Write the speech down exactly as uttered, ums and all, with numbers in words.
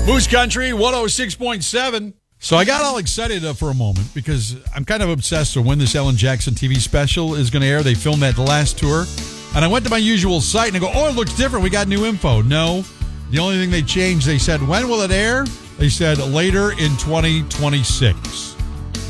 Moose Country one oh six point seven. So I got all excited uh, for a moment because I'm kind of obsessed with when this Ellen Jackson T V special is going to air. They filmed that last tour. And I went to my usual site and I go, oh, it looks different. We got new info. No. The only thing they changed, they said, when will it air? They said later in twenty twenty-six.